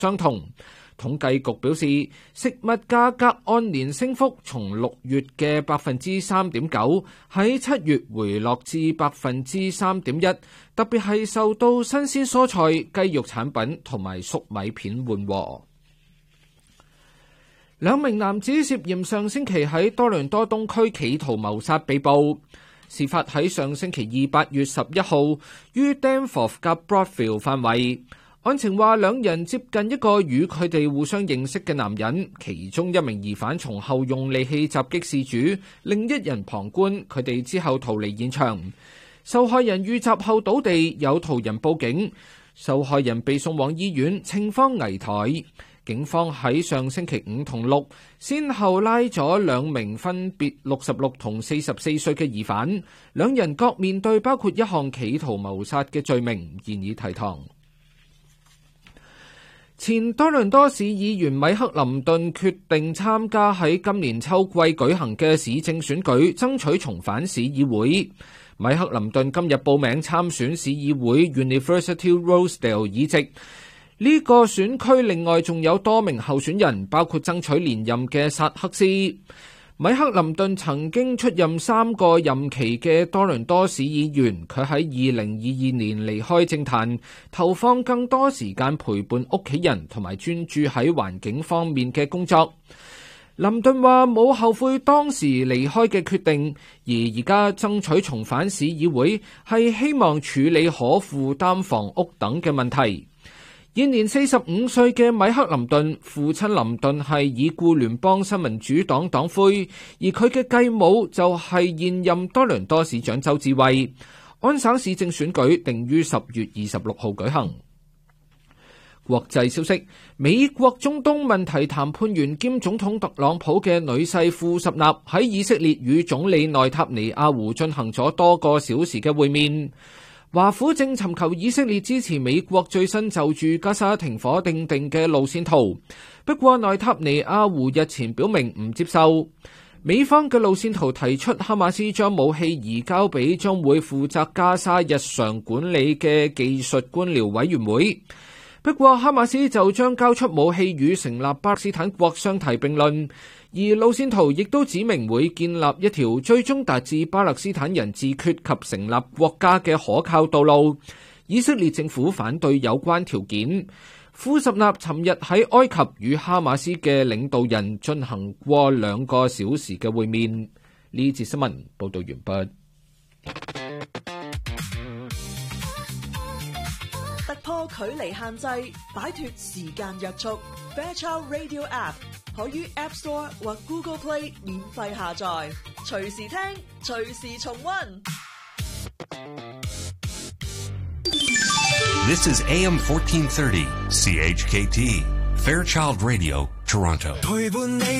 相同。統計局表示，食物價格按年升幅從6月嘅 3.9% 喺7月回落至 3.1%， 特別係受到新鮮蔬菜、雞肉產品同埋粟米片緩和。兩名男子涉嫌上星期喺多倫多東區企圖謀殺被捕。事發喺上星期2 8月11號於 Danforth 及 Broadfield 範圍。案情話，兩人接近一個與佢哋互相認識嘅男人，其中一名疑犯從後用利器襲擊事主，另一人旁觀，佢哋之後逃離現場。受害人遇襲後倒地，有途人報警，受害人被送往醫院，情況危殆。警方喺上星期5同6先後拉咗兩名分別66同44歲嘅疑犯，兩人各面對包括一項企圖謀殺嘅罪名，現已提堂。前多倫多市議員米克林頓決定參加喺今年秋季舉行嘅市政選舉，爭取重返市議會。米克林頓今日報名參選市議會 University Rosedale 議席。呢個選區另外仲有多名候選人，包括爭取連任嘅薩克斯。米克林頓曾經出任3個任期嘅多倫多市議員，佢喺2022年離開政壇，投放更多時間陪伴屋企人同埋專注喺環境方面嘅工作。林頓話冇後悔當時離開嘅決定，而家爭取重返市議會係希望處理可負擔房屋等嘅問題。現年45歲嘅米克林頓，父親林頓係已故聯邦新民主黨黨魁，而佢嘅繼母就係現任多倫多市長鄒至蕙。安省市政選舉定於10月26號舉行。國際消息，美國中東問題談判員兼總統特朗普嘅女婿庫什納喺以色列與總理內塔尼亞胡進行咗多個小時嘅會面。華府正尋求以色列支持美國最新就住加沙停火訂定嘅路線圖，不過內塔尼亞胡日前表明唔接受。美方嘅路線圖提出哈馬斯將武器移交俾將會負責加沙日常管理嘅技術官僚委員會，不過哈馬斯就將交出武器與成立巴勒斯坦國相提並論。而路線圖亦都指明會建立一條最終達至巴勒斯坦人自決及成立國家嘅可靠道路。以色列政府反對有關條件。庫什納尋日喺埃及與哈馬斯嘅領導人進行過2個小時嘅會面。呢節新聞報道完畢。 突破距離限制，擺脫時間約束。Fairchild Radio App 可於 App Store 或 Google Play 免費下載，隨時聽，隨時重溫。 This is AM 1430 CHKT Fairchild Radio Toronto。陪伴你